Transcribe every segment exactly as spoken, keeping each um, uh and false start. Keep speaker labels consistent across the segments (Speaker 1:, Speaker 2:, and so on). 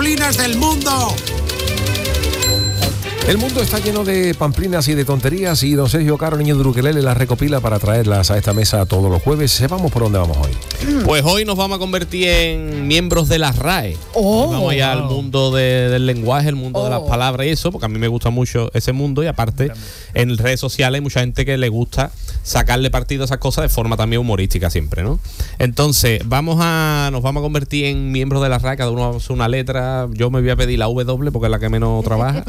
Speaker 1: pamplinas del mundo.
Speaker 2: El mundo está lleno de pamplinas y de tonterías y don Sergio Caro, niño de Ukelele, las recopila para traerlas a esta mesa todos los jueves. Sepamos por dónde vamos hoy.
Speaker 3: Pues hoy nos vamos a convertir en miembros de la R A E.
Speaker 4: Oh,
Speaker 3: vamos ya
Speaker 4: wow.
Speaker 3: al mundo de, del lenguaje, el mundo
Speaker 4: oh.
Speaker 3: de las palabras y eso, porque a mí me gusta mucho ese mundo y aparte en redes sociales hay mucha gente que le gusta sacarle partido a esas cosas de forma también humorística siempre, ¿no? Entonces, vamos a nos vamos a convertir en miembros de la R A E, cada uno hace una letra. Yo me voy a pedir la W porque es la que menos trabaja.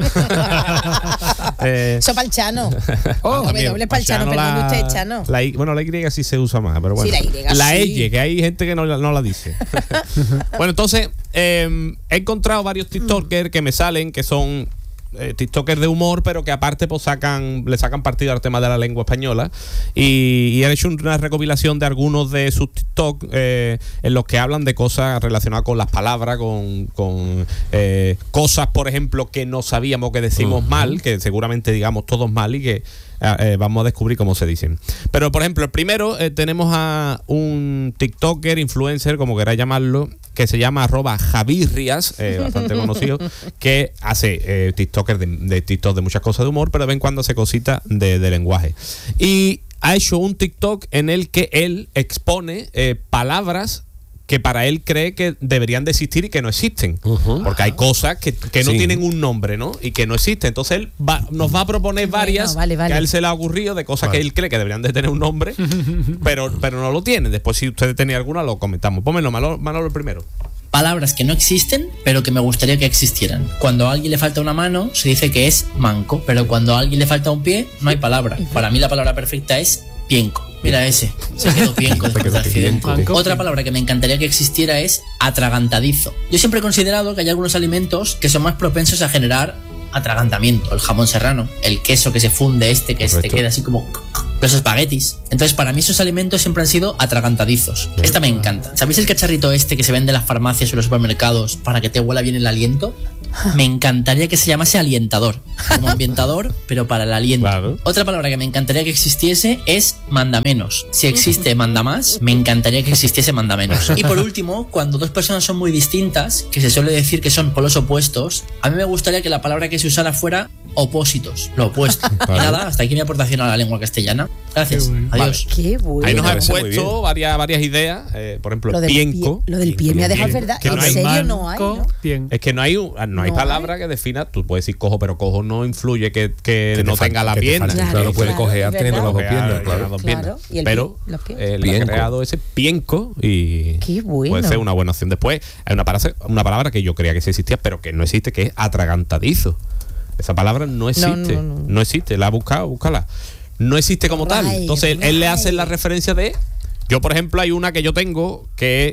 Speaker 4: eh, Eso para el Chano.
Speaker 3: Oh,
Speaker 4: W para el Chano, perdón usted, Chano.
Speaker 3: La I, bueno, la Y sí se usa más, pero bueno.
Speaker 4: Sí, la Y,
Speaker 3: la
Speaker 4: sí.
Speaker 3: L, que hay gente que no, no la dice. Bueno, entonces, eh, he encontrado varios TikTokers que me salen, que son eh, TikTokers de humor, pero que aparte pues sacan le sacan partido al tema de la lengua española. Y, y he hecho una recopilación de algunos de sus TikTok eh, en los que hablan de cosas relacionadas con las palabras, con, con eh, cosas, por ejemplo, que no sabíamos que decimos uh-huh. mal, que seguramente digamos todos mal y que Eh, vamos a descubrir cómo se dicen. Pero, por ejemplo, el primero eh, tenemos a un TikToker, influencer, como queráis llamarlo, que se llama arroba Javirrias, eh, bastante conocido, que hace eh, TikTokers de, de TikTok de muchas cosas de humor, pero de vez en cuando hace cositas de, de lenguaje. Y ha hecho un TikTok en el que él expone eh, palabras que para él cree que deberían de existir y que no existen. Uh-huh. Porque hay cosas que, que no sí. tienen un nombre, ¿no? Y que no existen. Entonces él va, nos va a proponer varias
Speaker 4: bueno, vale, vale.
Speaker 3: que a él se le ha ocurrido de cosas vale. que él cree que deberían de tener un nombre, pero, pero no lo tienen. Después, si ustedes tenían alguna, lo comentamos. Pónmelo, Manolo, Manolo el primero.
Speaker 5: Palabras que no existen, pero que me gustaría que existieran. Cuando a alguien le falta una mano, se dice que es manco, pero cuando a alguien le falta un pie, no hay palabra. Para mí la palabra perfecta es pienco. Mira ese, se quedó pienco después del accidente. Otra palabra que me encantaría que existiera es atragantadizo. Yo siempre he considerado que hay algunos alimentos que son más propensos a generar atragantamiento. El jamón serrano, el queso que se funde este, que te queda así como los espaguetis. Entonces para mí esos alimentos siempre han sido atragantadizos. Esta me encanta. ¿Sabéis el cacharrito este que se vende en las farmacias o en los supermercados para que te huela bien el aliento? Me encantaría que se llamase alientador, como ambientador, pero para el aliento. Claro. Otra palabra que me encantaría que existiese es mandamenos. Si existe mandamás, me encantaría que existiese mandamenos. Y por último, cuando dos personas son muy distintas, que se suele decir que son polos opuestos, a mí me gustaría que la palabra que se usara fuera opósitos, lo opuesto. Vale. Y nada, hasta aquí mi aportación a la lengua castellana. Gracias. Qué bueno. Adiós.
Speaker 4: Vale. Qué bueno.
Speaker 3: Ahí nos han puesto varias, varias ideas. Eh, por ejemplo,
Speaker 4: lo del
Speaker 3: pienco.
Speaker 4: Pie, lo del pie me ha dejado verdad.
Speaker 3: Que
Speaker 4: en
Speaker 3: no hay
Speaker 4: serio
Speaker 3: manco,
Speaker 4: no hay, ¿no?
Speaker 3: Es que no hay, no hay no palabra hay. que defina. Tú puedes decir cojo, pero cojo no influye que, que, que no tenga la pierna.
Speaker 2: Claro, claro, puede cojear teniendo las dos piernas.
Speaker 3: Claro.
Speaker 2: Claro.
Speaker 3: ¿Y el pero pie, él ha creado ese pienco y
Speaker 4: Qué bueno.
Speaker 3: puede ser una buena opción. Después hay una palabra, una palabra que yo creía que sí existía, pero que no existe, que es atragantadizo. Esa palabra no existe. No, no, no. no existe. La ha buscado, búscala. No existe como tal. Entonces él, él le hace la referencia de. Yo, por ejemplo, hay una que yo tengo que,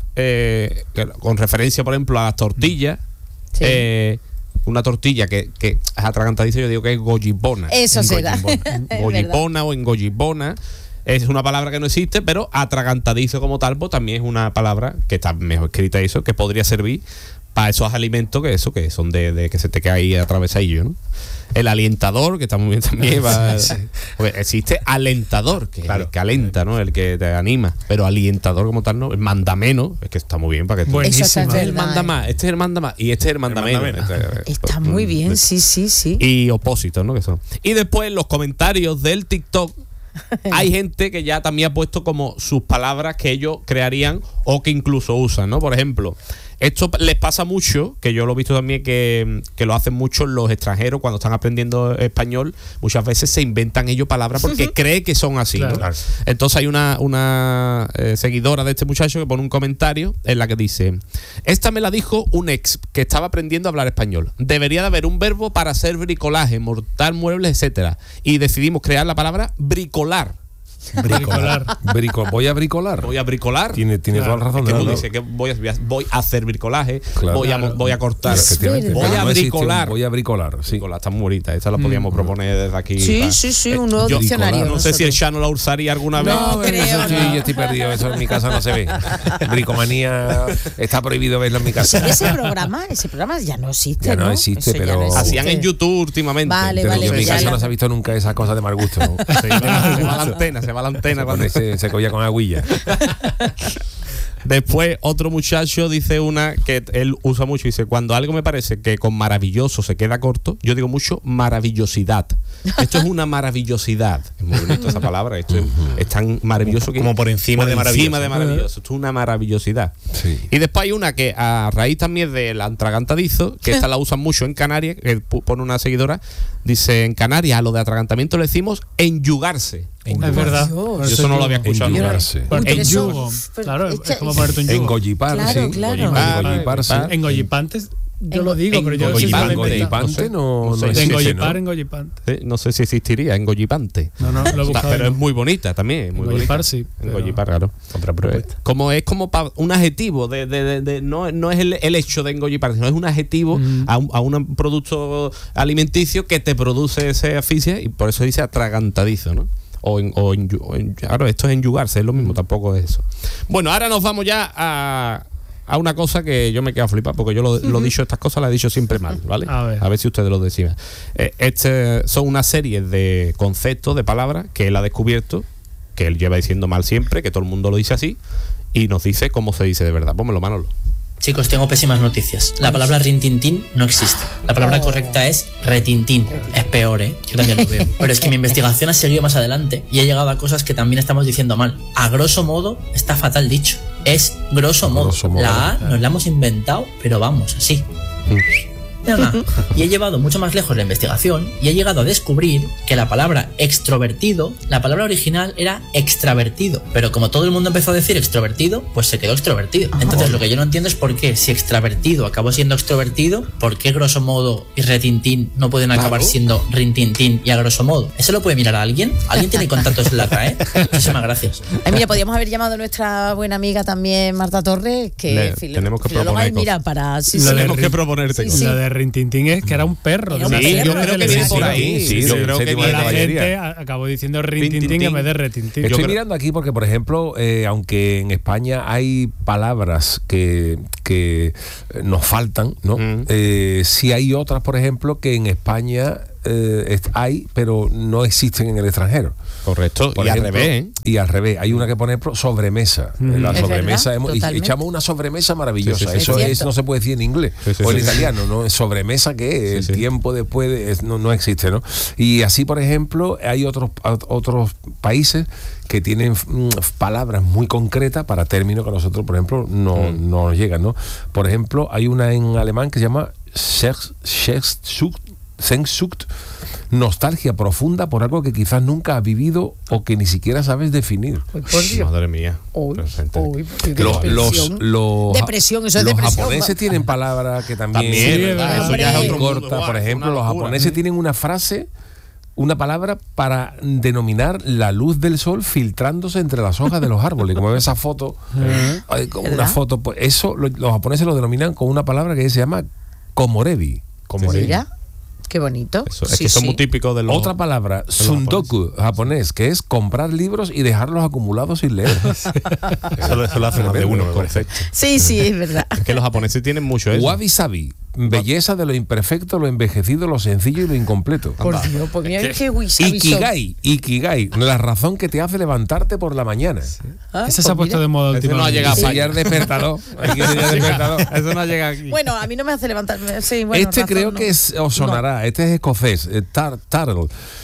Speaker 3: eh, que con referencia, por ejemplo, a las tortillas. Sí. Eh, una tortilla que, que es atragantadiza, yo digo que es goyibona.
Speaker 4: Eso será.
Speaker 3: Goyibona o engoyibona. Es una palabra que no existe, pero atragantadizo como tal, pues también es una palabra que está mejor escrita eso, que podría servir para esos alimentos que eso que son de, de que se te queda ahí atravesadillo, ¿no? El alientador, que está muy bien también, va, sí, sí. Existe alentador, que claro. es el que alenta, ¿no? El que te anima, pero alientador como tal no. El mandameno, es que está muy bien para que
Speaker 4: buenísimo.
Speaker 3: Este es el mandamás, este es el mandamás y este es el mandameno. El mandameno.
Speaker 4: Este, está muy bien, sí, sí, sí.
Speaker 3: Y opósitos, ¿no? Que son. Y después los comentarios del TikTok. Hay gente que ya también ha puesto como sus palabras que ellos crearían o que incluso usan, ¿no? Por ejemplo, esto les pasa mucho, que yo lo he visto también que, que lo hacen mucho los extranjeros cuando están aprendiendo español. Muchas veces se inventan ellos palabras porque uh-huh. creen que son así, claro, ¿no? Claro. Entonces hay una, una eh, seguidora de este muchacho que pone un comentario en la que dice: esta me la dijo un ex que estaba aprendiendo a hablar español. Debería de haber un verbo para hacer bricolaje, montar muebles, etcétera. Y decidimos crear la palabra bricolar.
Speaker 2: Bricolar. Brico, voy a bricolar.
Speaker 3: Voy a bricolar.
Speaker 2: Tiene, tiene claro. toda la razón.
Speaker 3: Es que
Speaker 2: no,
Speaker 3: tú
Speaker 2: no.
Speaker 3: dices que voy a, voy a hacer bricolaje, claro. voy, a, voy a cortar.
Speaker 2: Voy
Speaker 3: a
Speaker 2: no
Speaker 3: bricolar.
Speaker 2: Un, voy a bricolar. Sí.
Speaker 3: Bricolar está muy bonita. Esa la podíamos mm. proponer desde aquí.
Speaker 4: Sí, para, sí, sí, un nuevo
Speaker 3: yo,
Speaker 4: diccionario.
Speaker 3: No sé nosotros. si el Chano la usaría alguna vez.
Speaker 4: No, creo.
Speaker 2: Eso, sí, yo estoy perdido. Eso en mi casa no se ve. Bricomanía está prohibido verlo en mi casa.
Speaker 4: Ese programa, ese programa ya no existe.
Speaker 2: Ya no,
Speaker 4: ¿no?
Speaker 2: existe,
Speaker 4: Eso
Speaker 2: pero.
Speaker 4: no existe.
Speaker 3: Hacían en YouTube últimamente.
Speaker 4: Vale,
Speaker 2: pero
Speaker 4: vale.
Speaker 2: En mi casa
Speaker 4: ya
Speaker 2: no se ha visto nunca esa cosa de mal gusto. ¿No?
Speaker 3: Se va la antena, se va la antena.
Speaker 2: Se, se cogía con aguilla.
Speaker 3: Después, otro muchacho dice una que él usa mucho. Dice, cuando algo me parece que con maravilloso se queda corto, yo digo mucho maravillosidad. Esto es una maravillosidad. Es muy bonita esa palabra. Esto es, es tan maravilloso que...
Speaker 1: Como por encima de maravilloso.
Speaker 3: encima de maravilloso. Esto es una maravillosidad.
Speaker 2: Sí.
Speaker 3: Y después hay una que a raíz también del atragantadizo, que esta la usan mucho en Canarias, que pone una seguidora, dice, en Canarias a lo de atragantamiento le decimos enyugarse.
Speaker 1: Es verdad.
Speaker 3: Yo eso no lo había escuchado.
Speaker 2: Enyugarse.
Speaker 1: Por-
Speaker 4: Uy, pero eso-
Speaker 1: Enyugo.
Speaker 4: pero
Speaker 1: Claro,
Speaker 4: echa-
Speaker 1: es como ponerte un yugo.
Speaker 2: Engollipar,
Speaker 4: Claro,
Speaker 2: sí.
Speaker 4: claro.
Speaker 2: Engollipar, engolliparse.
Speaker 1: Engollipantes, yo lo digo, pero yo
Speaker 3: Engollipante.
Speaker 1: siempre lo he inventado.
Speaker 2: Engollipante no,
Speaker 3: No sé.
Speaker 2: no
Speaker 1: De
Speaker 2: existe,
Speaker 1: engollipar,
Speaker 2: ¿no?
Speaker 1: engollipante.
Speaker 3: Sí, no sé si existiría, engollipante.
Speaker 1: No, no, lo he
Speaker 3: Está,
Speaker 1: buscado.
Speaker 3: pero
Speaker 1: y
Speaker 3: es
Speaker 1: no.
Speaker 3: muy bonita también. Muy
Speaker 1: Engollipar,
Speaker 3: bonita.
Speaker 1: sí, pero-
Speaker 3: Engollipar, claro.
Speaker 1: Otra
Speaker 3: Pero es
Speaker 1: propuesta.
Speaker 3: como es como pa- un adjetivo de, de, de, de- no, no es el, el hecho de engollipar, sino es un adjetivo
Speaker 1: Mm.
Speaker 3: a, un, a un producto alimenticio que te produce ese asfixia y por eso dice atragantadizo, ¿no? O, en, o, en, o en- claro, esto es enyugarse, es lo mismo, tampoco es eso. Bueno, ahora nos vamos ya a, a una cosa que yo me quedo flipado, porque yo lo, lo he dicho, estas cosas las he dicho siempre mal, ¿vale?
Speaker 1: A ver.
Speaker 3: si ustedes lo decían. Eh, este, son una serie de conceptos, de palabras que él ha descubierto, que él lleva diciendo mal siempre, que todo el mundo lo dice así, y nos dice cómo se dice de verdad. Pónmelo, Manolo.
Speaker 5: Chicos, tengo pésimas noticias. La palabra rintintín no existe. La palabra correcta es retintín. Es peor, ¿eh? Yo también lo veo. Pero es que mi investigación ha seguido más adelante y he llegado a cosas que también estamos diciendo mal. A grosso modo, está fatal dicho. Es grosso modo.
Speaker 2: Grosso modo.
Speaker 5: La A nos la hemos inventado, pero vamos, así. Pero nada. Y he llevado mucho más lejos la investigación y he llegado a descubrir que la palabra extrovertido, la palabra original era extravertido, pero como todo el mundo empezó a decir extrovertido, pues se quedó extrovertido. Entonces lo que yo no entiendo es por qué si extravertido acabó siendo extrovertido, por qué grosso modo y retintín no pueden acabar siendo rintintín y a grosso modo. ¿Eso lo puede mirar a alguien? ¿Alguien tiene contactos en la R A E? Muchísimas gracias.
Speaker 4: Ay, mira, podríamos haber llamado a nuestra buena amiga también, Marta Torres, que
Speaker 3: Le-
Speaker 4: filo-
Speaker 3: tenemos que
Speaker 4: filóloga,
Speaker 3: proponer
Speaker 4: y mira,
Speaker 3: cosas.
Speaker 4: para... Sí,
Speaker 1: Lo
Speaker 4: sí.
Speaker 1: de
Speaker 3: Tenemos
Speaker 1: rin-
Speaker 3: que proponerte
Speaker 4: Sí,
Speaker 3: cosas.
Speaker 4: sí.
Speaker 1: Lo de rintintín es que era un perro.
Speaker 4: Era
Speaker 1: de
Speaker 4: un
Speaker 1: una-
Speaker 3: Sí,
Speaker 4: perro.
Speaker 3: yo creo que viene por ahí.
Speaker 2: Sí,
Speaker 3: yo
Speaker 2: del
Speaker 3: creo que
Speaker 2: séptimo
Speaker 1: Y
Speaker 2: de
Speaker 3: viene
Speaker 1: la
Speaker 2: caballería.
Speaker 1: gente a- acabó diciendo rintintín
Speaker 3: Rintintín.
Speaker 1: en vez de retintín.
Speaker 2: Estoy
Speaker 3: creo-
Speaker 2: mirando aquí porque, por ejemplo, eh, aunque en España hay palabras que, que eh, nos faltan, ¿no?
Speaker 3: Mm.
Speaker 2: Eh, sí hay otras, por ejemplo, que en España eh, est- hay, pero no existen en el extranjero.
Speaker 3: Correcto.
Speaker 2: Por
Speaker 3: y
Speaker 2: ejemplo,
Speaker 3: al revés, ¿eh?
Speaker 2: Y al revés. Hay una que pone por ejemplo, sobremesa.
Speaker 1: Mm.
Speaker 2: La
Speaker 4: Es
Speaker 2: sobremesa.
Speaker 4: verdad,
Speaker 2: hemos- y
Speaker 4: totalmente.
Speaker 2: echamos una sobremesa maravillosa.
Speaker 3: Sí, sí, sí.
Speaker 2: Eso
Speaker 4: Es
Speaker 2: es,
Speaker 4: cierto.
Speaker 2: no se puede decir en inglés
Speaker 3: Sí, sí,
Speaker 2: o en
Speaker 3: sí, sí.
Speaker 2: italiano, ¿no? Sobremesa que
Speaker 3: Sí,
Speaker 2: el
Speaker 3: sí.
Speaker 2: tiempo después de- es- no, no existe, ¿no? Y así, por ejemplo, hay otros, otros países que tienen mm, palabras muy concretas para términos que a nosotros, por ejemplo, no,
Speaker 3: Mm.
Speaker 2: no nos llegan, ¿no? Por ejemplo, hay una en alemán que se llama Sex- Sehnsucht, Sehnsucht, nostalgia profunda por algo que quizás nunca has vivido o que ni siquiera sabes definir.
Speaker 4: Uy, por Dios.
Speaker 3: Madre mía.
Speaker 4: Uy,
Speaker 3: Presente.
Speaker 4: uy, qué
Speaker 2: Los, los,
Speaker 4: depresión.
Speaker 2: los,
Speaker 4: Depresión, eso es
Speaker 2: los
Speaker 4: depresión.
Speaker 2: japoneses tienen palabras que también,
Speaker 3: También,
Speaker 1: Sí,
Speaker 3: ¿verdad?
Speaker 1: ¿verdad?
Speaker 3: Eso ya es
Speaker 4: Hombre.
Speaker 3: otro mundo.
Speaker 2: corta.
Speaker 3: Guau,
Speaker 2: Por
Speaker 3: es
Speaker 2: ejemplo,
Speaker 3: una
Speaker 2: los
Speaker 3: locura.
Speaker 2: japoneses tienen una frase, una palabra para denominar la luz del sol filtrándose entre las hojas de los árboles. Como ves esa foto, hay como una
Speaker 4: ¿Verdad?
Speaker 2: foto, pues eso lo- los japoneses lo denominan con una palabra que se llama komorebi. Komorebi.
Speaker 4: Mira, qué bonito.
Speaker 3: Eso, es
Speaker 4: Sí,
Speaker 3: que son
Speaker 4: sí.
Speaker 3: muy típicos de los.
Speaker 2: Otra palabra, sundoku, japonés, que es comprar libros y dejarlos acumulados sin leer.
Speaker 1: Eso lo, eso lo hace más de uno, me parece.
Speaker 4: Sí, sí, es verdad.
Speaker 3: Es que los japoneses tienen mucho eso.
Speaker 2: Wabi sabi, belleza de lo imperfecto, lo envejecido, lo sencillo y lo incompleto.
Speaker 4: Por Dios, pues mira qué wisabi son.
Speaker 2: Ikigai, Ikigai, la razón que te hace levantarte por la mañana.
Speaker 4: Ah,
Speaker 1: Ese
Speaker 4: pues
Speaker 1: se ha puesto
Speaker 4: mira.
Speaker 1: de moda
Speaker 3: Ese no ha
Speaker 1: últimamente.
Speaker 3: llegado
Speaker 2: Sí,
Speaker 3: para
Speaker 2: ya es despertador. Hay que ser ya despertador.
Speaker 3: Eso no llega aquí.
Speaker 4: Bueno, a mí no me hace levantarme. Sí, bueno,
Speaker 2: Este
Speaker 4: razón,
Speaker 2: creo
Speaker 4: no.
Speaker 2: que es, os sonará, este es escocés, eh, tar, Tartle.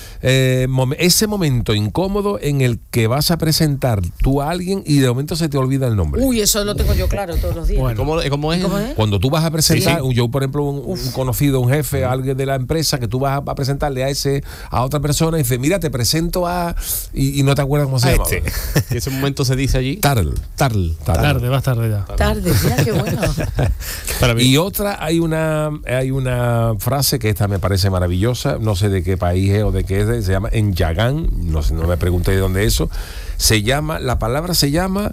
Speaker 2: Eh, mom- ese momento incómodo en el que vas a presentar tú a alguien y de momento se te olvida el nombre.
Speaker 4: Uy, eso lo tengo yo claro todos los días.
Speaker 1: Bueno.
Speaker 3: ¿Cómo, cómo es?
Speaker 4: ¿Cómo es?
Speaker 2: Cuando tú vas a presentar,
Speaker 3: Sí,
Speaker 2: yo por ejemplo, un, un conocido, un jefe, alguien de la empresa, que tú vas a, a presentarle a ese a otra persona y dice, mira, te presento a... Y, y no te acuerdas cómo se
Speaker 3: A
Speaker 2: llama.
Speaker 3: este. Y ese momento se dice allí.
Speaker 2: Tarl.
Speaker 3: Tarl.
Speaker 1: Tarde, vas tarde ya.
Speaker 4: Tarde, mira qué bueno.
Speaker 3: Para mí.
Speaker 2: Y otra, hay una hay una frase que esta me parece maravillosa, no sé de qué país es o de qué es, se llama en Yagán, no sé, no me pregunté de dónde es eso, se llama, la palabra se llama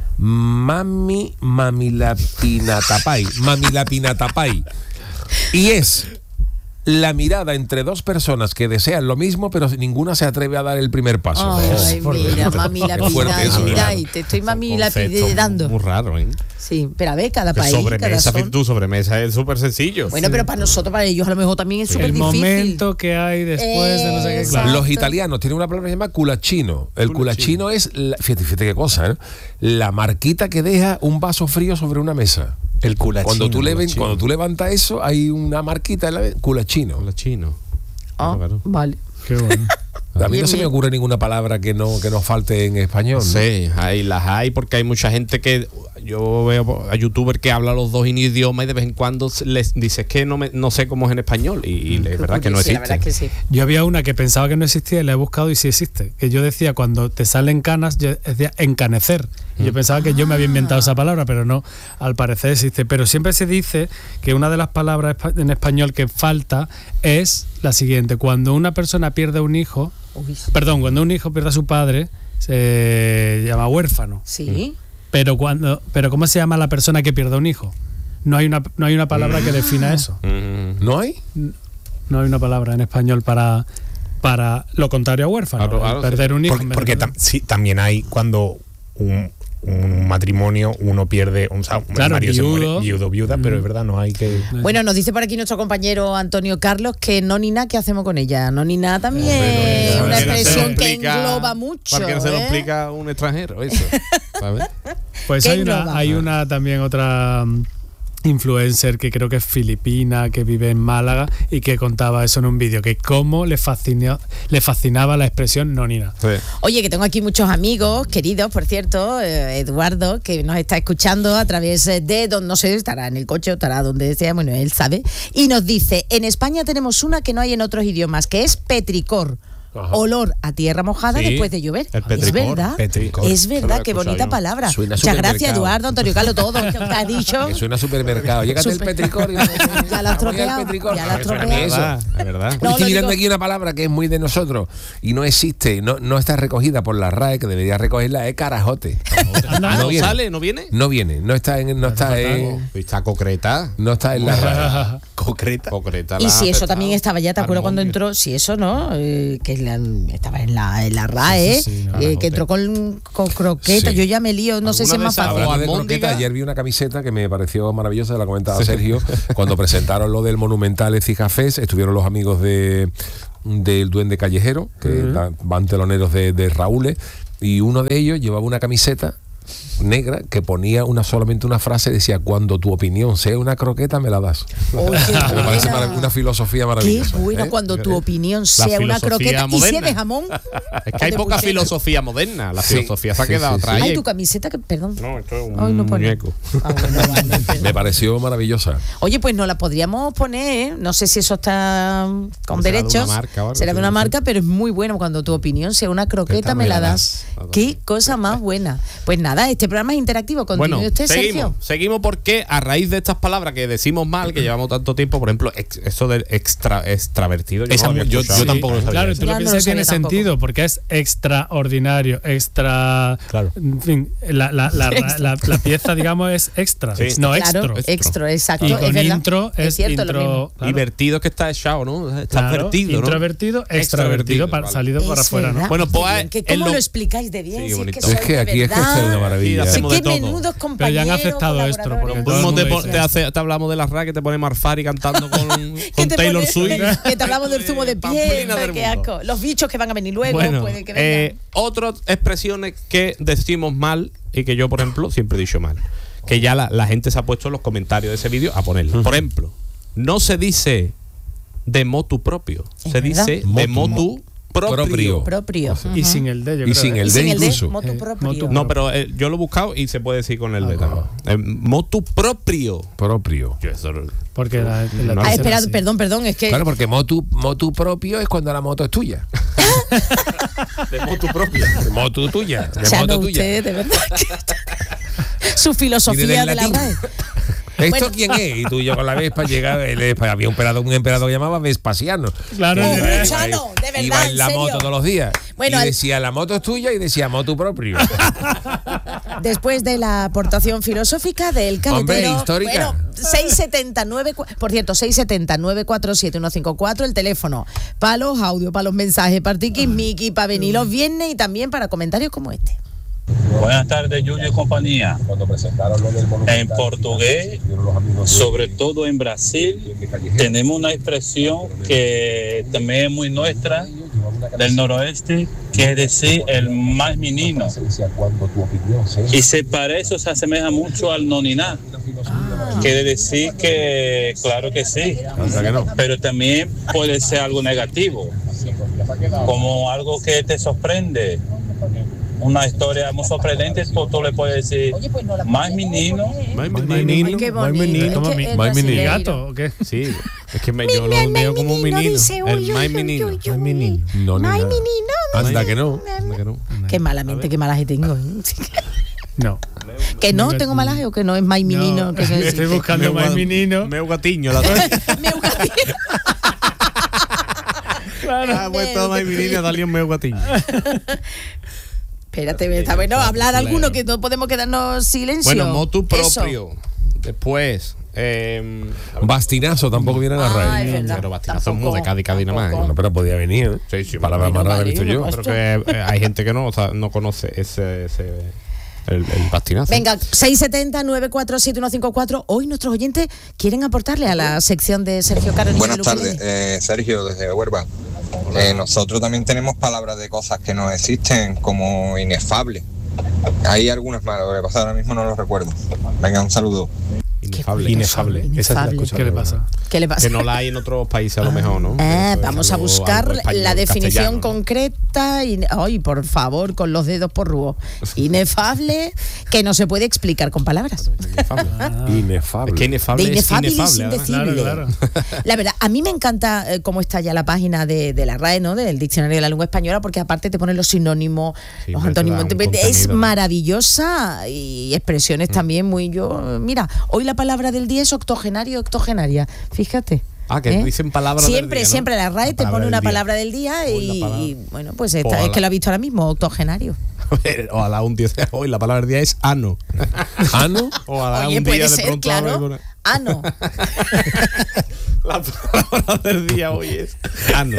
Speaker 2: Mami Mamilapinatapai, Mamilapinatapai. Y es la mirada entre dos personas que desean lo mismo, pero ninguna se atreve a dar el primer paso.
Speaker 4: Ay, mira, mami, la
Speaker 2: Qué fuerte
Speaker 4: vida,
Speaker 2: eso,
Speaker 4: mira,
Speaker 2: ¿verdad?
Speaker 4: y te estoy mami
Speaker 3: Concepto
Speaker 4: lapidando.
Speaker 3: Muy raro, ¿eh?
Speaker 4: Sí, pero a ver, cada
Speaker 3: Que
Speaker 4: país, cada
Speaker 3: sobremesa,
Speaker 4: son.
Speaker 3: tu sobremesa es súper sencillo.
Speaker 4: Bueno, pero para nosotros, para ellos a lo mejor también es súper
Speaker 1: El
Speaker 4: difícil.
Speaker 1: momento que hay después de no sé qué.
Speaker 4: Exacto.
Speaker 1: Claro.
Speaker 2: Los italianos tienen una palabra que se llama culachino. El culachino es, la, fíjate, fíjate qué cosa, ¿eh? La marquita que deja un vaso frío sobre una mesa.
Speaker 6: El culachino.
Speaker 2: Cuando tú, le,
Speaker 6: culachino.
Speaker 2: cuando tú levantas eso, hay una marquita en la culachino.
Speaker 3: Hola, chino.
Speaker 4: Ah,
Speaker 3: Claro.
Speaker 4: vale.
Speaker 1: Qué bueno.
Speaker 2: A mí
Speaker 4: Bien,
Speaker 2: no se me
Speaker 4: bien.
Speaker 2: ocurre ninguna palabra que no que nos falte en español. ¿no?
Speaker 3: Sí, hay, las hay porque hay mucha gente que yo veo a youtubers que habla los dos idiomas y de vez en cuando les dices que no me, no sé cómo es en español y, y es verdad que no
Speaker 4: Sí, la
Speaker 3: existe.
Speaker 4: verdad es que sí.
Speaker 1: Yo había una que pensaba que no existía y la he buscado y sí existe. Que yo decía, cuando te salen canas, yo decía encanecer. Y yo pensaba que yo me había inventado esa palabra, pero no, al parecer existe. Pero siempre se dice que una de las palabras espa- en español que falta es la siguiente. Cuando una persona pierde un hijo,
Speaker 4: Uy,
Speaker 1: perdón, cuando un hijo pierde a su padre, se llama huérfano.
Speaker 4: sí.
Speaker 1: Pero cuando, pero ¿cómo se llama la persona que pierde un hijo? No hay una, no hay una palabra que defina eso.
Speaker 3: Mm.
Speaker 2: ¿No hay?
Speaker 1: No hay una palabra en español para, para lo contrario a huérfano.
Speaker 3: Claro, claro,
Speaker 1: el perder un hijo.
Speaker 6: Porque,
Speaker 1: en vez
Speaker 6: porque
Speaker 1: de-
Speaker 6: tam- sí, también hay cuando un, un matrimonio uno pierde un, o sea, un
Speaker 1: Claro,
Speaker 6: marido se muere,
Speaker 1: viudo.
Speaker 6: viudo, viuda, pero es verdad, no hay que.
Speaker 4: Bueno, nos dice por aquí nuestro compañero Antonio Carlos que no ni nada, ¿qué hacemos con ella? No ni nada también
Speaker 3: Hombre,
Speaker 4: es
Speaker 3: no,
Speaker 4: una
Speaker 3: no, no,
Speaker 4: expresión
Speaker 3: no,
Speaker 4: que
Speaker 3: explica-
Speaker 4: engloba mucho.
Speaker 3: ¿Para qué no se lo
Speaker 4: ¿eh?
Speaker 3: explica un extranjero eso? ¿Sabes?
Speaker 1: Pues
Speaker 4: ¿Qué
Speaker 1: hay una,
Speaker 4: engloba?
Speaker 1: hay una también otra mm, influencer que creo que es filipina, que vive en Málaga y que contaba eso en un vídeo, que cómo le fascinó, le fascinaba la expresión nonina.
Speaker 3: Sí.
Speaker 4: Oye, que tengo aquí muchos amigos, queridos, por cierto, eh, Eduardo, que nos está escuchando a través de, donde no sé, estará en el coche o estará donde sea, bueno, él sabe, y nos dice, en España tenemos una que no hay en otros idiomas, que es petricor.
Speaker 2: Ajá.
Speaker 4: Olor a tierra mojada
Speaker 3: Sí,
Speaker 4: después de llover.
Speaker 3: el
Speaker 4: Es
Speaker 3: petricor,
Speaker 4: verdad,
Speaker 6: petricor.
Speaker 4: es
Speaker 3: Se lo
Speaker 4: verdad,
Speaker 3: he
Speaker 4: qué
Speaker 3: escuchado
Speaker 4: bonita
Speaker 3: yo.
Speaker 4: palabra.
Speaker 2: Suena
Speaker 4: Muchas gracias,
Speaker 2: supermercado.
Speaker 4: Eduardo, Antonio Carlos, todo lo que has dicho.
Speaker 2: Que suena a supermercado. Llegate el
Speaker 4: Super-
Speaker 2: petricor. Y
Speaker 4: Ya lo has
Speaker 2: Voy al
Speaker 4: tropeado,
Speaker 2: petricor.
Speaker 4: ya lo has
Speaker 2: Eso, a mí
Speaker 4: tropeado.
Speaker 2: eso.
Speaker 3: verdad, es verdad.
Speaker 4: No,
Speaker 2: Estoy
Speaker 4: lo
Speaker 2: mirando
Speaker 4: digo-
Speaker 2: aquí una palabra que es muy de nosotros y no existe, no, no está recogida por la R A E, que debería recogerla, es carajote.
Speaker 3: Ah,
Speaker 2: no
Speaker 3: ¿no
Speaker 2: viene.
Speaker 3: sale? ¿No viene?
Speaker 2: No viene, no está en, no está en,
Speaker 3: Está concreta.
Speaker 2: no está en la R A E.
Speaker 6: Concreta.
Speaker 3: Concreta
Speaker 4: Y
Speaker 3: la
Speaker 4: si
Speaker 3: ha
Speaker 4: eso
Speaker 3: aceptado.
Speaker 4: también estaba ya, ¿te acuerdas cuando
Speaker 3: Armonio.
Speaker 4: entró? Si eso, ¿no? Eh, que la- estaba en la, en la R A E,
Speaker 1: Sí, sí, sí, no,
Speaker 4: eh,
Speaker 3: no,
Speaker 4: que entró con, con croqueta.
Speaker 2: Sí.
Speaker 4: Yo ya me lío, no sé si es
Speaker 3: ¿Alguna
Speaker 4: más
Speaker 3: vez
Speaker 4: fácil.
Speaker 3: habló
Speaker 2: Hablando de
Speaker 3: Almóndiga.
Speaker 2: croqueta, ayer vi una camiseta que me pareció maravillosa, la comentaba Sergio, cuando presentaron lo del Monumental Ecija Fest, estuvieron los amigos de del Duende Callejero, que da- van teloneros de, de Raúl, y uno de ellos llevaba una camiseta negra que ponía una solamente una frase, decía, cuando tu opinión sea una croqueta me la das.
Speaker 4: Oye, qué
Speaker 2: Me parece
Speaker 4: buena.
Speaker 2: marav- una filosofía maravillosa.
Speaker 4: Qué bueno
Speaker 2: ¿eh?
Speaker 4: cuando tu opinión sea una
Speaker 3: filosofía
Speaker 4: croqueta y sea
Speaker 3: moderna.
Speaker 4: de jamón.
Speaker 3: Es que hay
Speaker 4: de
Speaker 3: poca
Speaker 4: buchera.
Speaker 3: filosofía moderna. La
Speaker 2: Sí,
Speaker 3: filosofía se ha
Speaker 2: sí,
Speaker 3: quedado
Speaker 2: sí, sí.
Speaker 3: atrás.
Speaker 4: Ay, tu camiseta, que perdón.
Speaker 3: No, esto es un
Speaker 4: Ay, no pone.
Speaker 3: muñeco.
Speaker 4: Ah, bueno, vale, perdón.
Speaker 2: Me pareció maravillosa.
Speaker 4: Oye, pues nos la podríamos poner, ¿eh? No sé si eso está con
Speaker 3: Será de
Speaker 4: derechos.
Speaker 3: una marca o algo,
Speaker 4: será de
Speaker 3: sí,
Speaker 4: una
Speaker 3: no sé.
Speaker 4: marca, pero es muy bueno cuando tu opinión sea una croqueta, me la das. Qué cosa más buena. Pues nada, este programa es interactivo. Continúe
Speaker 3: Bueno,
Speaker 4: usted,
Speaker 3: seguimos,
Speaker 4: Sergio.
Speaker 3: seguimos porque a raíz de estas palabras que decimos mal, que llevamos tanto tiempo, por ejemplo, ex- eso del extra, extravertido, yo,
Speaker 6: Esa
Speaker 3: no lo había
Speaker 6: yo-
Speaker 3: escuchado.
Speaker 6: yo tampoco lo sabía.
Speaker 1: Claro,
Speaker 6: eso.
Speaker 1: tú
Speaker 4: Ya
Speaker 1: lo
Speaker 4: no
Speaker 1: piensas
Speaker 4: lo
Speaker 1: que tiene
Speaker 4: sabía tampoco.
Speaker 1: sentido porque es extraordinario, extra.
Speaker 6: Claro.
Speaker 1: En fin, la, la, la, la, la- la pieza, digamos, es extra,
Speaker 3: Sí.
Speaker 1: no
Speaker 4: Claro,
Speaker 1: extra.
Speaker 4: extra, exacto.
Speaker 1: Y
Speaker 4: es
Speaker 1: con
Speaker 4: verdad.
Speaker 1: intro es,
Speaker 4: cierto, lo mismo.
Speaker 1: intro. claro,
Speaker 3: Divertido es que está echado, ¿no? Está
Speaker 1: claro,
Speaker 3: vertido, ¿no?
Speaker 1: introvertido, extravertido, para,
Speaker 3: vale.
Speaker 1: salido para
Speaker 4: Es
Speaker 1: afuera,
Speaker 4: verdad.
Speaker 1: ¿no?
Speaker 3: Bueno, pues,
Speaker 4: Qué bien, que
Speaker 3: en
Speaker 4: ¿cómo
Speaker 3: lo-
Speaker 4: lo explicáis de bien?
Speaker 3: Sí,
Speaker 4: Si es
Speaker 3: bonito.
Speaker 4: que soy
Speaker 2: Es que
Speaker 4: de
Speaker 2: aquí es que
Speaker 4: verdad.
Speaker 2: esto es una maravilla.
Speaker 3: Sí,
Speaker 4: Sí,
Speaker 3: hacemos
Speaker 4: qué
Speaker 3: de todo.
Speaker 4: menudos
Speaker 1: Pero
Speaker 4: compañeros.
Speaker 1: ya han aceptado esto, porque
Speaker 4: colaboradores.
Speaker 1: todo el
Speaker 3: Fuimos
Speaker 1: mundo
Speaker 3: de-
Speaker 1: dice-
Speaker 3: te, hace- te hablamos de la R A, que te pone Marfari cantando con,
Speaker 4: Que
Speaker 3: con
Speaker 4: te
Speaker 3: Taylor
Speaker 4: pone-
Speaker 3: Swift.
Speaker 4: Que te hablamos del zumo de
Speaker 3: Pamplina
Speaker 4: piel,
Speaker 3: del
Speaker 4: qué
Speaker 3: mundo.
Speaker 4: asco. Los bichos que van a venir luego,
Speaker 3: Bueno,
Speaker 4: puede que vengan.
Speaker 3: eh, otras expresiones que decimos mal y que yo, por ejemplo, siempre he dicho mal. Que ya la, la gente se ha puesto en los comentarios de ese vídeo a ponerlo. Por ejemplo, no se dice de motu propio,
Speaker 4: Es
Speaker 3: se
Speaker 4: verdad.
Speaker 3: dice de
Speaker 2: Motu.
Speaker 3: motu propio.
Speaker 2: Propio.
Speaker 4: propio.
Speaker 1: Y
Speaker 4: Ujú.
Speaker 1: sin el de, yo
Speaker 2: Y
Speaker 1: creo,
Speaker 2: sin
Speaker 1: ¿eh?
Speaker 2: el
Speaker 4: Y
Speaker 2: de
Speaker 4: sin el de
Speaker 2: incluso.
Speaker 4: motu
Speaker 1: Eh,
Speaker 4: propio.
Speaker 1: motu-
Speaker 3: No, pero eh, yo lo he buscado y se puede decir con el de también. Eh, motu propio.
Speaker 2: Propio.
Speaker 3: Yo eso-
Speaker 1: Porque la, la
Speaker 3: No.
Speaker 4: Ah,
Speaker 1: tercera
Speaker 4: espera,
Speaker 1: sí.
Speaker 4: perdón, perdón, es que
Speaker 2: Claro, porque motu, motu propio es cuando la moto es tuya.
Speaker 3: de motu propio.
Speaker 2: Moto tuya. De
Speaker 4: ya
Speaker 2: moto
Speaker 4: no
Speaker 2: tuya.
Speaker 4: usted, de verdad. Su
Speaker 2: Viene
Speaker 4: filosofía
Speaker 2: del
Speaker 4: de la
Speaker 2: latín.
Speaker 4: R A E.
Speaker 2: ¿Esto
Speaker 4: Bueno.
Speaker 2: quién es? Y tú y yo con la Vespa llega, el, había un emperador, un emperador que llamaba Vespasiano.
Speaker 1: Claro,
Speaker 2: Eh,
Speaker 1: el de-
Speaker 4: Chano, de verdad,
Speaker 2: iba en la
Speaker 4: ¿en serio?
Speaker 2: moto todos los días.
Speaker 4: Bueno,
Speaker 2: y
Speaker 4: al-
Speaker 2: decía, la moto es tuya, y decía, moto propio.
Speaker 4: Después de la aportación filosófica del caletero.
Speaker 2: Hombre, histórica.
Speaker 4: Bueno, seis setenta nueve, por cierto, seis setenta nueve cuatro siete uno cinco cuatro, el teléfono para los audios, para los mensajes, para Miki, para venir los viernes y también para comentarios como este.
Speaker 7: Buenas tardes, Julio y compañía. En portugués, sobre todo en Brasil, tenemos una expresión que también es muy nuestra, del noroeste, que es decir, el más menino. Y se parece o se asemeja mucho al noniná. Quiere decir que, claro que sí, pero también puede ser algo negativo, como algo que te sorprende. Una historia muy sorprendente, tú, tú le puedes decir, más menino.
Speaker 3: Más
Speaker 1: menino.
Speaker 4: Ay, qué
Speaker 3: más
Speaker 4: bonito.
Speaker 3: menino.
Speaker 4: Es que
Speaker 1: Más
Speaker 4: el
Speaker 1: menino.
Speaker 4: brasileiro.
Speaker 1: ¿Gato o qué?
Speaker 3: Sí, es que me, yo lo veo como un menino. El más menino.
Speaker 6: Más menino.
Speaker 2: No, ni
Speaker 4: Ay,
Speaker 2: nada.
Speaker 4: menino.
Speaker 2: Anda que no.
Speaker 3: Anda que no.
Speaker 4: Qué malamente, qué malaje tengo.
Speaker 1: No.
Speaker 4: Que no tengo malaje o que no es más menino.
Speaker 1: No,
Speaker 4: que se
Speaker 1: estoy
Speaker 4: existe.
Speaker 1: buscando
Speaker 3: Meu
Speaker 1: más
Speaker 3: ga-
Speaker 1: menino.
Speaker 3: Meu gatiño. La
Speaker 4: Meu gatino.
Speaker 3: ha puesto más menino, dale un meu gatiño.
Speaker 4: Espérate, está bueno hablar alguno que no podemos quedarnos silencio.
Speaker 3: Bueno, motu
Speaker 4: Eso.
Speaker 3: propio. Después, eh,
Speaker 2: Bastinazo tampoco viene a la
Speaker 4: Ah,
Speaker 2: raíz.
Speaker 4: es verdad.
Speaker 3: pero bastinazo es
Speaker 4: Tampoco,
Speaker 3: muy de Cádiz, Cádiz nada más.
Speaker 4: tampoco.
Speaker 2: Bueno, pero podía venir, ¿eh?
Speaker 3: Sí, sí,
Speaker 2: Palabra
Speaker 4: bueno,
Speaker 2: más rara
Speaker 4: vale,
Speaker 2: que he visto yo.
Speaker 4: pues-
Speaker 3: Creo que eh, hay gente que no, o sea, no conoce ese, ese el, el bastinazo.
Speaker 4: Venga, seis setenta nueve cuatro siete uno cinco cuatro. Hoy nuestros oyentes quieren aportarle a la sección de Sergio Caro.
Speaker 8: Buenas tardes, eh, Sergio desde Huelva. Eh, nosotros también tenemos palabras de cosas que no existen, como inefable. Hay algunas más, lo que pasa ahora mismo no lo recuerdo. Venga, un saludo.
Speaker 3: Inefable.
Speaker 6: Inefable. Esa es la
Speaker 4: Inefable.
Speaker 6: escucha.
Speaker 1: ¿Qué le pasa?
Speaker 4: ¿Qué le pasa?
Speaker 3: Que no la hay en otros países a lo mejor, ¿no?
Speaker 4: Ah,
Speaker 3: Eso es
Speaker 4: vamos a
Speaker 3: algo-
Speaker 4: buscar
Speaker 3: algo español,
Speaker 4: la definición
Speaker 3: castellano, ¿no?
Speaker 4: concreta. Y, ay, por favor, con los dedos por rubo. Inefable, que no se puede explicar con palabras.
Speaker 3: Inefable.
Speaker 2: Inefable.
Speaker 3: Es que inefable
Speaker 4: De
Speaker 3: es
Speaker 4: inefable y
Speaker 3: inefable. además.
Speaker 4: indecible.
Speaker 1: Claro, claro.
Speaker 4: La verdad, a mí me encanta eh, cómo está ya la página de, de la RAE, ¿no? Del Diccionario de la Lengua Española, porque aparte te ponen los sinónimos,
Speaker 3: Sí,
Speaker 4: los
Speaker 3: hombre, te da
Speaker 4: antónimos.
Speaker 3: un
Speaker 4: te- es
Speaker 3: contenido.
Speaker 4: maravillosa y expresiones también muy yo. Mira, hoy la palabra del día es octogenario, octogenaria. Fíjate.
Speaker 3: Ah, que
Speaker 4: ¿eh?
Speaker 3: dicen palabras del
Speaker 4: Siempre,
Speaker 3: día, ¿no?
Speaker 4: siempre la RAE
Speaker 6: La
Speaker 4: te
Speaker 6: palabra
Speaker 4: pone
Speaker 6: del
Speaker 4: una
Speaker 6: día.
Speaker 4: palabra del día
Speaker 3: Hoy la
Speaker 4: y,
Speaker 3: palabra.
Speaker 4: y, bueno, pues esta,
Speaker 3: Ojalá.
Speaker 4: es que lo he visto ahora mismo, octogenario.
Speaker 3: Ojalá un día sea hoy, la palabra del día es ano.
Speaker 2: ¿Ano?
Speaker 3: Ojalá
Speaker 4: Oye,
Speaker 3: un
Speaker 4: puede
Speaker 3: día de
Speaker 4: ser,
Speaker 3: pronto
Speaker 4: claro.
Speaker 3: hable con-
Speaker 4: Ah, no.
Speaker 3: La palabra del día hoy es ano.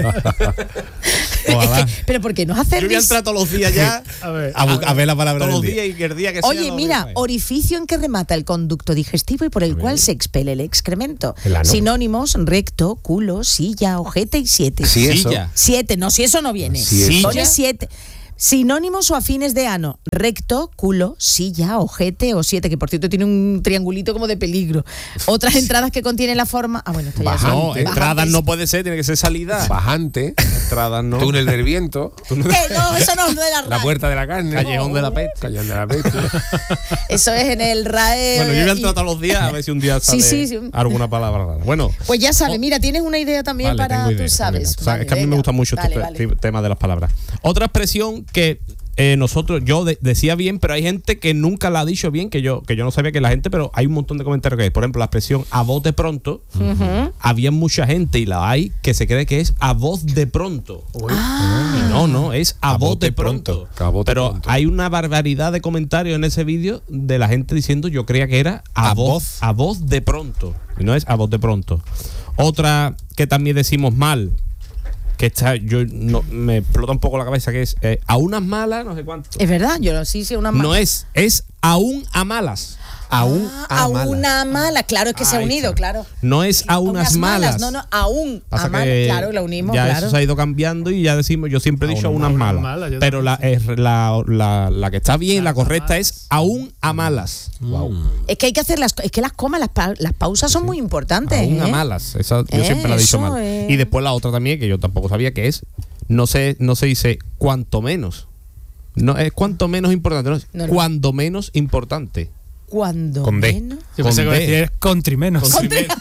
Speaker 3: Ojalá.
Speaker 4: Es que, pero ¿por qué nos hacen
Speaker 3: Yo voy a entrar todos los días ya
Speaker 1: A ver.
Speaker 3: a, bu- a ver la palabra
Speaker 6: Todos
Speaker 3: del
Speaker 6: los
Speaker 3: día. y que el día que sea
Speaker 4: Oye,
Speaker 3: lo
Speaker 4: mira,
Speaker 3: voy a saber.
Speaker 4: orificio en que remata el conducto digestivo y por el cual se expele el excremento.
Speaker 6: El ano.
Speaker 4: Sinónimos: recto, culo, silla, ojete y siete.
Speaker 2: Sí, eso.
Speaker 3: Silla.
Speaker 4: Siete, no, si eso no viene.
Speaker 2: Sí,
Speaker 3: eso.
Speaker 4: Pone siete. Sinónimos o afines de ano: recto, culo, silla, ojete o siete, que por cierto tiene un triangulito como de peligro. Otras entradas que contienen la forma. Ah, bueno, esto ya
Speaker 2: Bajante.
Speaker 3: No,
Speaker 4: son-
Speaker 3: entradas
Speaker 4: bajantes.
Speaker 3: no puede ser, tiene que ser salida.
Speaker 2: Bajante.
Speaker 3: Entradas no.
Speaker 2: Túnel del viento.
Speaker 4: Eh, no, eso no es de la
Speaker 2: La
Speaker 4: RAE.
Speaker 2: puerta de la carne.
Speaker 3: Callejón de la peste.
Speaker 2: Callejón de la peste.
Speaker 4: Eso es en el RAE.
Speaker 3: Bueno, yo voy a
Speaker 4: y-
Speaker 3: entrar todos los días a ver si un día
Speaker 4: Sí,
Speaker 3: sale
Speaker 4: sí, sí.
Speaker 3: alguna palabra rara. Bueno,
Speaker 4: Pues ya sabes, mira, tienes una idea también
Speaker 3: vale,
Speaker 4: para,
Speaker 3: tengo idea,
Speaker 4: tú
Speaker 3: tengo
Speaker 4: sabes.
Speaker 3: idea. O sea,
Speaker 4: Vale,
Speaker 3: es que a mí me
Speaker 4: venga.
Speaker 3: gusta mucho
Speaker 4: Vale,
Speaker 3: este
Speaker 4: vale.
Speaker 3: te- tema de las palabras. Otra expresión que eh, nosotros, yo de- decía bien, pero hay gente que nunca la ha dicho bien, que yo, que yo no sabía que la gente, pero hay un montón de comentarios que es. Por ejemplo, la expresión a bote pronto, había mucha gente y la hay que se cree que es a voz de pronto.
Speaker 4: Ah.
Speaker 3: Y no, no, es a,
Speaker 6: A
Speaker 3: bote
Speaker 6: bote
Speaker 3: pronto.
Speaker 2: pronto. A bote
Speaker 3: pero
Speaker 2: pronto.
Speaker 3: hay una barbaridad de comentarios en ese vídeo de la gente diciendo, yo creía que era a,
Speaker 6: A
Speaker 3: voz,
Speaker 6: voz.
Speaker 3: a voz de pronto. Y no es a voz de pronto. Otra que también decimos mal, que está, yo no, me explota un poco la cabeza, que es eh, a unas malas, no sé cuánto.
Speaker 4: Es verdad, yo lo sí sé una mala.
Speaker 3: No es, es aún a malas.
Speaker 6: Aún
Speaker 4: Ah,
Speaker 6: a
Speaker 4: a
Speaker 6: mala.
Speaker 4: una mala, claro, es que se ha
Speaker 3: Ahí
Speaker 4: unido,
Speaker 3: está.
Speaker 4: claro.
Speaker 3: No es a unas, malas.
Speaker 4: No, no, aún
Speaker 3: Pasa
Speaker 4: a malas,
Speaker 3: que
Speaker 4: claro, lo unimos,
Speaker 3: ya
Speaker 4: claro.
Speaker 3: eso se ha ido cambiando y ya decimos, yo siempre he dicho a
Speaker 6: Aún
Speaker 3: unas
Speaker 1: a
Speaker 3: malas.
Speaker 1: malas, yo
Speaker 3: pero la,
Speaker 1: también.
Speaker 3: es la, la, la que está bien, la correcta es aún a malas.
Speaker 4: Es que hay que hacer las es que las comas, las, pa- las pausas son muy importantes.
Speaker 3: Aún a
Speaker 4: ¿eh?
Speaker 3: malas. Esa yo
Speaker 4: Eh,
Speaker 3: siempre la he dicho
Speaker 4: eso
Speaker 3: mal.
Speaker 4: es.
Speaker 3: Y después la otra también, que yo tampoco sabía, que es, no se, no se dice cuanto menos. No, es cuanto menos importante, no, es
Speaker 4: No, no.
Speaker 3: cuando menos importante.
Speaker 4: Cuando
Speaker 6: Con D.
Speaker 4: menos.
Speaker 1: Yo pensé que
Speaker 3: Con
Speaker 1: iba a
Speaker 3: D.
Speaker 1: decir es country menos.
Speaker 3: Country menos.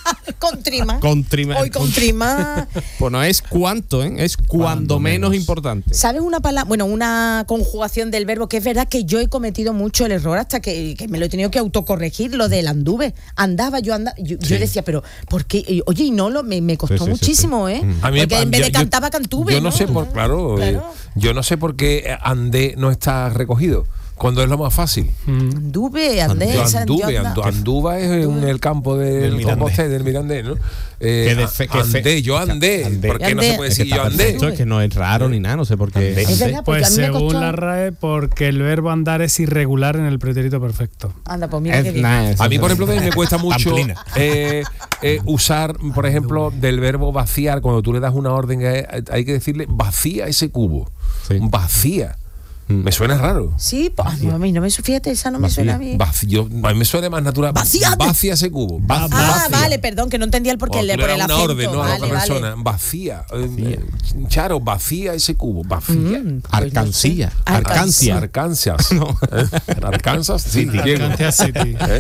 Speaker 4: Contrima.
Speaker 3: Contrima.
Speaker 4: Hoy contrima.
Speaker 3: Pues no es cuánto, ¿eh? Es cuando,
Speaker 6: Cuando
Speaker 3: menos,
Speaker 6: menos.
Speaker 3: importante.
Speaker 4: ¿Sabes una palabra, bueno, una conjugación del verbo que es verdad que yo he cometido mucho el error hasta que, que me lo he tenido que autocorregir, lo del anduve. Andaba, yo andaba, yo, yo decía, pero ¿por qué? Y, Oye, y no, lo, me, me costó
Speaker 3: Sí, sí, sí,
Speaker 4: muchísimo, ¿eh?
Speaker 2: A mí me
Speaker 4: Porque
Speaker 2: pa-
Speaker 4: en vez
Speaker 2: yo-
Speaker 4: de
Speaker 2: yo-
Speaker 4: cantaba, cantuve,
Speaker 2: Yo no,
Speaker 4: ¿no?
Speaker 2: sé por, claro, eh,
Speaker 4: Claro.
Speaker 2: yo no sé por qué andé no está recogido cuando es lo más fácil.
Speaker 4: Anduve, andé.
Speaker 2: Yo
Speaker 4: esa-
Speaker 2: anduve,
Speaker 4: yo anda-
Speaker 2: andu- anduva es en el campo del
Speaker 6: Del Mirandés.
Speaker 2: Compostela, del Mirandés, ¿no? Eh,
Speaker 3: Que de fe- que fe-
Speaker 2: andé, yo andé.
Speaker 6: Andé.
Speaker 2: ¿Por qué no
Speaker 4: Andé.
Speaker 2: se puede
Speaker 3: Es que
Speaker 2: decir yo
Speaker 3: está
Speaker 2: andé?
Speaker 3: perfecto, es que no es raro ni nada, no sé por qué.
Speaker 6: Andé.
Speaker 4: Es verdad, porque
Speaker 1: Pues
Speaker 4: a mí me
Speaker 1: según
Speaker 4: costó.
Speaker 1: la R A E, porque el verbo andar es irregular en el pretérito perfecto.
Speaker 4: Anda, pues mira
Speaker 3: Es
Speaker 4: qué bien.
Speaker 3: nada, eso
Speaker 2: A mí,
Speaker 3: es-
Speaker 2: por ejemplo, también me cuesta mucho
Speaker 6: Pamplina.
Speaker 2: eh, eh, usar, por ejemplo, del verbo vaciar. Cuando tú le das una orden, eh, hay que decirle vacía ese cubo.
Speaker 3: Sí.
Speaker 2: Vacía. Me suena raro.
Speaker 4: Sí, pues, a mí no me fíjate, esa no me suena a mí.
Speaker 2: Vacío, a mí me suena más natural.
Speaker 4: Vacíate.
Speaker 2: Vacía ese cubo.
Speaker 1: Ah,
Speaker 4: Ah,
Speaker 2: Vacía.
Speaker 4: vale, perdón, que no entendía el porqué,
Speaker 2: Cuando
Speaker 4: le
Speaker 2: tú
Speaker 4: por
Speaker 2: le
Speaker 4: el
Speaker 2: das una
Speaker 4: acento.
Speaker 2: orden, ¿no? a
Speaker 4: Vale,
Speaker 2: otra
Speaker 4: vale.
Speaker 2: persona. Vacía. Eh, Charo, vacía ese cubo. Vacía.
Speaker 4: Mm, pues
Speaker 3: Arcancía.
Speaker 4: no sé.
Speaker 3: Arcancia.
Speaker 2: Arkansas.
Speaker 3: No.
Speaker 2: ¿Eh? Arkansas, sí, Diego.
Speaker 1: Arkansas City.
Speaker 2: ¿Eh?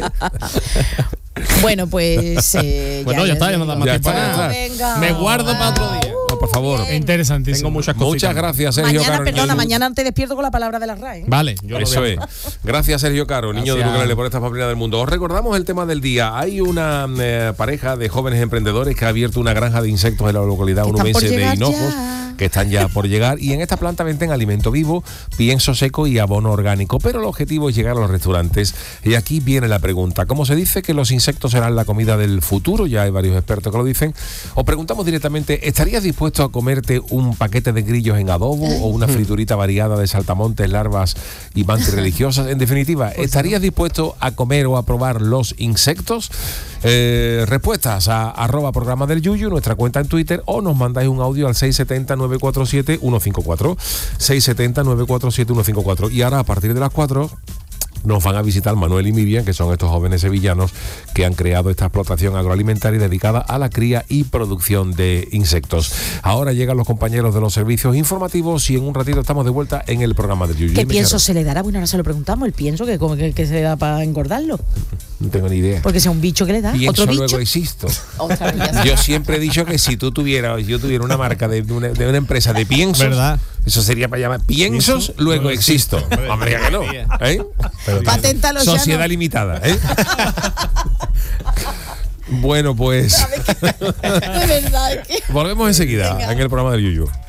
Speaker 4: Bueno, pues. Eh,
Speaker 3: Bueno, ya está, ya no da más
Speaker 2: Ya
Speaker 3: tiempo
Speaker 2: está,
Speaker 3: a
Speaker 2: ya
Speaker 3: nada.
Speaker 2: está.
Speaker 4: Venga.
Speaker 3: Me guardo para otro día.
Speaker 2: No, por favor.
Speaker 1: Es interesantísimo.
Speaker 3: Tengo muchas cositas.
Speaker 2: Muchas gracias, Sergio
Speaker 4: Mañana,
Speaker 2: Caro.
Speaker 4: perdona,
Speaker 2: niño de-
Speaker 4: mañana te despierto con la palabra de la R A E. ¿eh?
Speaker 3: Vale, yo lo
Speaker 2: Eso
Speaker 3: veo.
Speaker 2: es. Gracias, Sergio Caro, niño de
Speaker 3: Gracias.
Speaker 2: Ukelele, por esta familia del mundo. Os recordamos el tema del día. Hay una eh, pareja de jóvenes emprendedores que ha abierto una granja de insectos en la localidad
Speaker 4: Que están por
Speaker 2: onubense de
Speaker 4: llegar
Speaker 2: Hinojos,
Speaker 4: ya.
Speaker 2: que están ya por llegar. Y en esta planta venden alimento vivo, pienso seco y abono orgánico. Pero el objetivo es llegar a los restaurantes. Y aquí viene la pregunta. Como se dice que los insectos serán la comida del futuro, ya hay varios expertos que lo dicen, os preguntamos directamente, ¿estarías dispuesto a comerte un paquete de grillos en adobo o una friturita variada de saltamontes, larvas y mantis religiosas? En definitiva, ¿estarías dispuesto a comer o a probar los insectos? Eh, respuestas a arroba programa del Yuyu, nuestra cuenta en Twitter, o nos mandáis un audio al seis siete cero, nueve cuatro siete, uno cinco cuatro. seis siete cero, nueve cuatro siete, uno cinco cuatro. Y ahora, a partir de las cuatro, nos van a visitar Manuel y Miriam, que son estos jóvenes sevillanos que han creado esta explotación agroalimentaria dedicada a la cría y producción de insectos. Ahora llegan los compañeros de los servicios informativos y en un ratito estamos de vuelta en el programa de Yuyu.
Speaker 4: ¿Qué
Speaker 2: Dime,
Speaker 4: pienso
Speaker 2: Charo.
Speaker 4: se le dará? Bueno, ahora se lo preguntamos. El pienso que, como que, que se le da para engordarlo.
Speaker 2: No tengo ni idea.
Speaker 4: Porque sea un bicho que le da.
Speaker 2: Pienso,
Speaker 4: Otro bicho.
Speaker 2: luego existo.
Speaker 4: Otra vez, ya está.
Speaker 2: Yo siempre he dicho que si tú tuvieras, yo tuviera una marca de, de una, de una empresa de piensos,
Speaker 3: ¿Verdad?
Speaker 2: eso sería para llamar piensos,
Speaker 6: Pienso,
Speaker 2: luego
Speaker 6: luego
Speaker 2: existo.
Speaker 6: existo.
Speaker 2: Hombre, ya que no. ¿Eh?
Speaker 6: Pero que-
Speaker 4: Paténtalo ya,
Speaker 2: Sociedad
Speaker 4: ¿no?
Speaker 2: limitada. ¿eh? Bueno, pues
Speaker 4: De verdad, es que.
Speaker 2: volvemos enseguida
Speaker 4: Venga.
Speaker 2: en el programa del Yuyu.